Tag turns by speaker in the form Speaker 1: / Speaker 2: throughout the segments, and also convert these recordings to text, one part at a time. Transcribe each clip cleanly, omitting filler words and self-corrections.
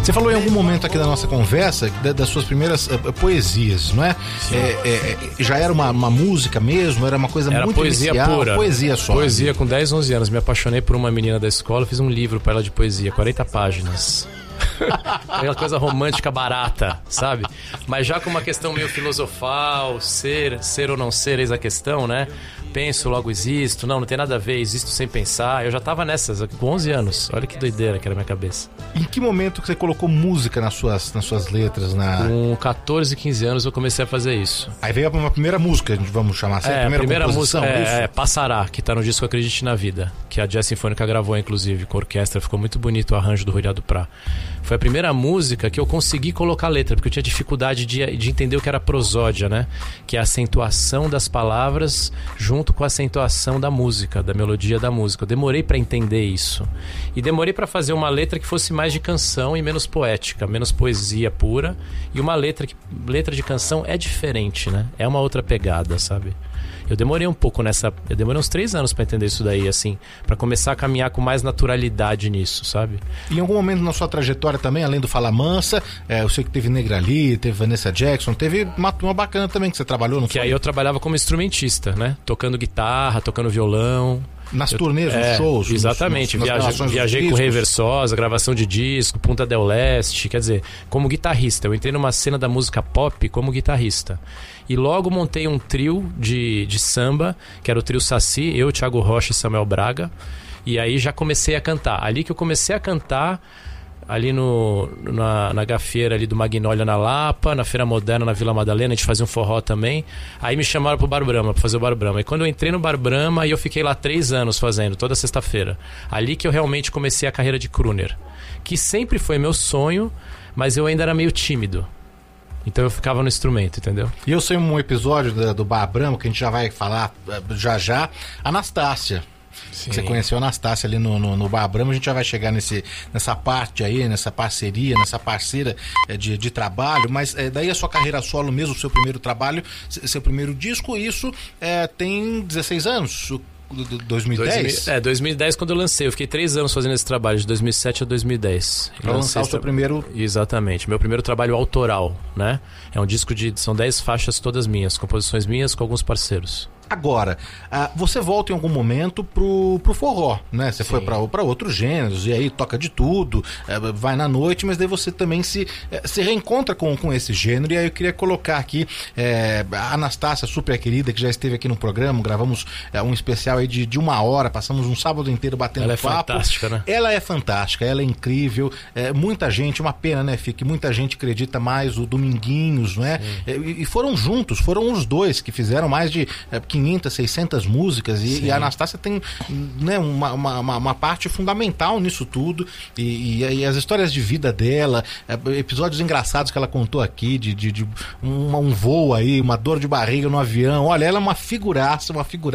Speaker 1: Você falou em algum momento aqui da nossa conversa das suas primeiras poesias, não é? Já era uma música mesmo? Era uma coisa
Speaker 2: era
Speaker 1: muito
Speaker 2: poesia
Speaker 1: inicial?
Speaker 2: Pura.
Speaker 1: Poesia só.
Speaker 2: Poesia com 10, 11 anos. Me apaixonei por uma menina da escola, fiz um livro para ela de poesia, 40 páginas. Aquela coisa romântica barata, sabe? Mas já com uma questão meio filosofal, ser ou não ser, eis a questão, né? Penso, logo existo. Não tem nada a ver, existo sem pensar. Eu já tava nessas com 11 anos. Olha que doideira que era a minha cabeça.
Speaker 1: Em que momento que você colocou música nas suas letras?
Speaker 2: Com 14, 15 anos eu comecei a fazer isso.
Speaker 1: Aí veio uma primeira música, vamos chamar assim,
Speaker 2: a primeira música
Speaker 1: é
Speaker 2: Passará, que tá no disco Acredite na Vida, que a Jazz Sinfônica gravou, inclusive, com a orquestra. Ficou muito bonito o arranjo do Rui do Prá. Foi a primeira música que eu consegui colocar letra, porque eu tinha dificuldade de entender o que era prosódia, né? Que é a acentuação das palavras junto com a acentuação da música, da melodia da música. Eu demorei para entender isso. E demorei para fazer uma letra que fosse mais de canção e menos poética, menos poesia pura. E uma letra de canção é diferente, né? É uma outra pegada, sabe? Eu demorei um pouco eu demorei uns 3 anos pra entender isso daí, assim, pra começar a caminhar com mais naturalidade nisso, sabe?
Speaker 1: E em algum momento na sua trajetória também, além do Fala Mansa, eu sei que teve Negra Lee, teve Vanessa Jackson, teve uma turma bacana também que você trabalhou, não foi?
Speaker 2: Que aí eu trabalhava como instrumentista, né? Tocando guitarra, tocando violão.
Speaker 1: Nas turnês, nos shows?
Speaker 2: Exatamente, viajei com Rei Versosa, gravação de disco, Punta del Leste, quer dizer, como guitarrista. Eu entrei numa cena da música pop como guitarrista. E logo montei um trio de samba, que era o trio Saci, eu, Thiago Rocha e Samuel Braga. E aí já comecei a cantar. Ali que eu comecei a cantar, ali na gafieira ali do Magnólia na Lapa, na Feira Moderna na Vila Madalena, a gente fazia um forró também. Aí me chamaram pro Bar Brahma, pra fazer o Bar Brahma. E quando eu entrei no Bar Brahma, aí eu fiquei lá 3 anos fazendo, toda sexta-feira. Ali que eu realmente comecei a carreira de crooner, que sempre foi meu sonho, mas eu ainda era meio tímido. Então eu ficava no instrumento, entendeu?
Speaker 1: E eu sei um episódio do Bar Brahma, que a gente já vai falar já, Anastácia. Sim. Você conheceu a Anastácia ali no Bar Brahma, a gente já vai chegar nessa parte aí, nessa parceria, nessa parceira de trabalho, mas daí a sua carreira solo mesmo, o seu primeiro trabalho, seu primeiro disco, isso tem 16 anos, 2010?
Speaker 2: 2010 quando eu lancei, eu fiquei 3 anos fazendo esse trabalho, de 2007 a 2010.
Speaker 1: Pra lançar o seu primeiro...
Speaker 2: Exatamente, meu primeiro trabalho autoral, né? É um disco são 10 faixas todas minhas, composições minhas com alguns parceiros.
Speaker 1: Agora, você volta em algum momento pro forró, né? Você foi para outros gêneros, e aí toca de tudo, vai na noite, mas daí você também se reencontra com esse gênero. E aí eu queria colocar aqui a Anastácia, super querida, que já esteve aqui no programa, gravamos um especial aí de 1 hora, passamos um sábado inteiro batendo papo.
Speaker 2: Ela é fantástica, né?
Speaker 1: Ela é fantástica, ela é incrível, muita gente, uma pena, né, Fih, que muita gente acredita mais o Dominguinhos, não é? E foram juntos, foram os dois que fizeram mais de 500, 600 músicas e a Anastácia tem, né, uma parte fundamental nisso tudo e as histórias de vida dela, episódios engraçados que ela contou aqui de um voo aí, uma dor de barriga no avião. Olha, ela é uma figuraça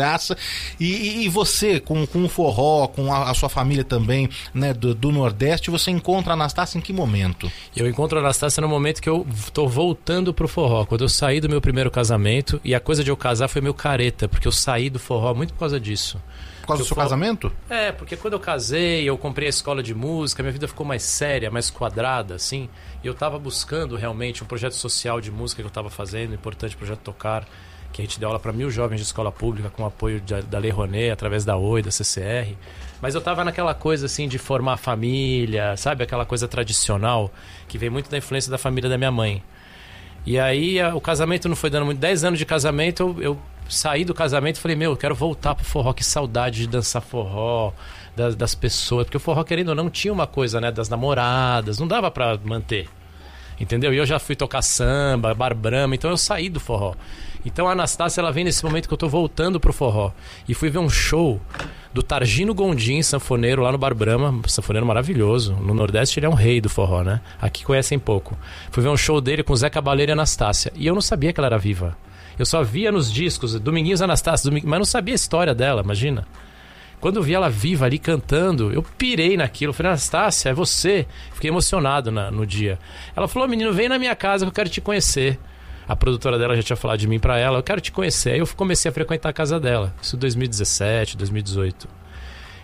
Speaker 1: e você com o forró, com a sua família também, né, do Nordeste, você encontra a Anastácia em que momento? Eu
Speaker 2: encontro a Anastácia no momento que eu tô voltando pro forró, quando eu saí do meu primeiro casamento, e a coisa de eu casar foi meio careta, porque eu saí do forró muito por causa disso.
Speaker 1: Por causa do seu casamento?
Speaker 2: Porque quando eu casei, eu comprei a escola de música, minha vida ficou mais séria, mais quadrada, assim, e eu tava buscando realmente um projeto social de música que eu tava fazendo, importante projeto Tocar, que a gente deu aula para 1.000 jovens de escola pública com apoio da Lei Rouanet, através da OI, da CCR. Mas eu tava naquela coisa assim de formar família, sabe? Aquela coisa tradicional que vem muito da influência da família da minha mãe. E aí o casamento não foi dando muito. 10 anos de casamento, eu saí do casamento e falei, eu quero voltar pro forró, que saudade de dançar forró, das pessoas. Porque o forró, querendo ou não, tinha uma coisa, né, das namoradas, não dava pra manter. Entendeu? E eu já fui tocar samba, Bar Brahma, então eu saí do forró. Então a Anastácia, ela vem nesse momento que eu tô voltando pro forró. E fui ver um show do Targino Gondim, sanfoneiro, lá no Bar Brahma, sanfoneiro maravilhoso. No Nordeste ele é um rei do forró, né? Aqui conhecem pouco. Fui ver um show dele com Zé Cabaleiro e Anastácia. E eu não sabia que ela era viva. Eu só via nos discos, Dominguinhos Anastácia, mas não sabia a história dela, imagina. Quando eu vi ela viva ali cantando, eu pirei naquilo. Eu falei, Anastácia, é você? Fiquei emocionado no dia. Ela falou, menino, vem na minha casa que eu quero te conhecer. A produtora dela já tinha falado de mim pra ela, eu quero te conhecer. Aí eu comecei a frequentar a casa dela, isso em 2017, 2018.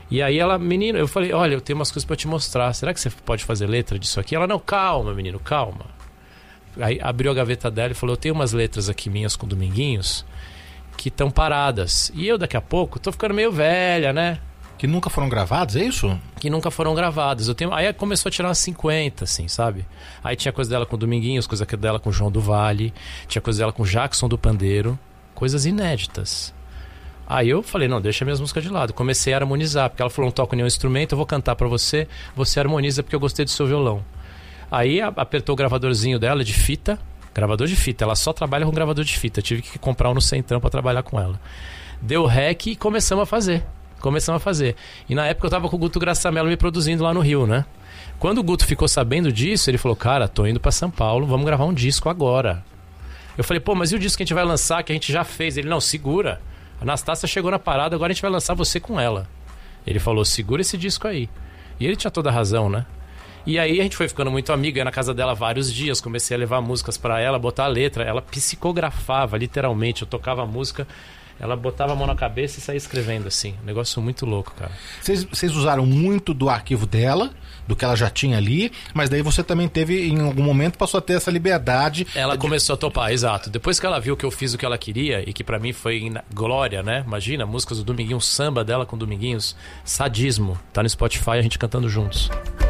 Speaker 2: E aí ela, menino, eu falei, olha, eu tenho umas coisas pra te mostrar. Será que você pode fazer letra disso aqui? Ela, não, calma, menino, calma. Aí abriu a gaveta dela e falou, eu tenho umas letras aqui minhas com Dominguinhos que estão paradas. E eu, daqui a pouco, tô ficando meio velha, né?
Speaker 1: Que nunca foram gravados, é isso?
Speaker 2: Que nunca foram gravadas. Aí começou a tirar umas 50, assim, sabe? Aí tinha coisa dela com Dominguinhos, coisa dela com João do Vale, tinha coisa dela com Jackson do Pandeiro, coisas inéditas. Aí eu falei, não, deixa minhas músicas de lado. Comecei a harmonizar, porque ela falou, não toco nenhum instrumento, eu vou cantar pra você, você harmoniza porque eu gostei do seu violão. Aí apertou o gravadorzinho dela de fita, gravador de fita, ela só trabalha com gravador de fita, tive que comprar um no Centrão pra trabalhar com ela. Deu rec e começamos a fazer. E na época eu tava com o Guto Graçamelo me produzindo lá no Rio, né? Quando o Guto ficou sabendo disso, ele falou, cara, tô indo pra São Paulo, vamos gravar um disco agora. Eu falei, pô, mas e o disco que a gente vai lançar, que a gente já fez? Ele, não, segura. A Anastácia chegou na parada, agora a gente vai lançar você com ela. Ele falou, segura esse disco aí. E ele tinha toda a razão, né? E aí a gente foi ficando muito amigo, ia na casa dela vários dias, comecei a levar músicas pra ela, botar a letra. Ela psicografava, literalmente, eu tocava a música, ela botava a mão na cabeça e saía escrevendo, assim. Um negócio muito louco, cara.
Speaker 1: Vocês usaram muito do arquivo dela, do que ela já tinha ali, mas daí você também teve, em algum momento, passou a ter essa liberdade.
Speaker 2: Ela começou a topar, exato. Depois que ela viu que eu fiz o que ela queria, e que pra mim foi glória, né? Imagina, músicas do Dominguinhos, samba dela com Dominguinhos, Sadismo. Tá no Spotify, a gente cantando juntos.